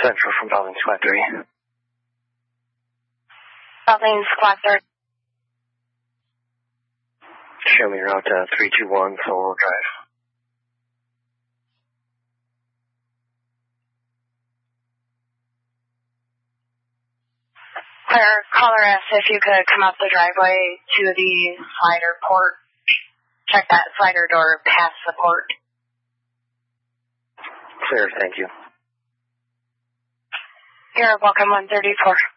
Central from Building Squad 3. Building Squad 3. Show me route 321 4 Drive. Clear. Caller asked if you could come up the driveway to the slider port. Check that slider door past the port. Clear, thank you. You're welcome, 134.